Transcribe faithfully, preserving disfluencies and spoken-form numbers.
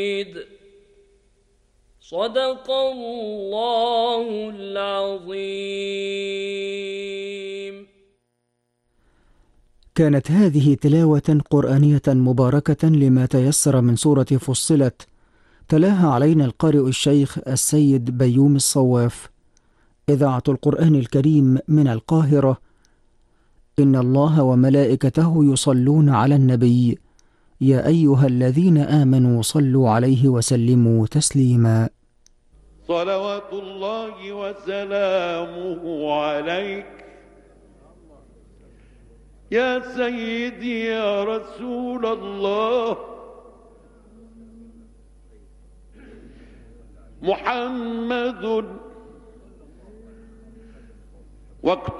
صدق الله العظيم. كانت هذه تلاوة قرآنية مباركة لما تيسر من سورة فصلت، تلاها علينا القارئ الشيخ السيد بيومي الصواف، إذاعة القرآن الكريم من القاهرة. إن الله وملائكته يصلون على النبي، يا أيها الذين آمنوا صلوا عليه وسلموا تسليما. صلوات الله وسلامه عليك يا سيدي يا رسول الله. محمد وقت